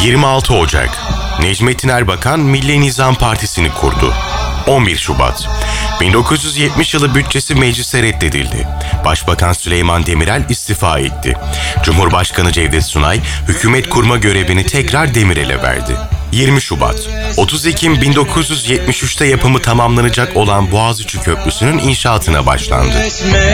26 Ocak, Necmettin Erbakan Milli Nizam Partisi'ni kurdu. 11 Şubat, 1970 yılı bütçesi meclise reddedildi. Başbakan Süleyman Demirel istifa etti. Cumhurbaşkanı Cevdet Sunay, hükümet kurma görevini tekrar Demirel'e verdi. 20 Şubat, 30 Ekim 1973'te yapımı tamamlanacak olan Boğaziçi Köprüsü'nün inşaatına başlandı.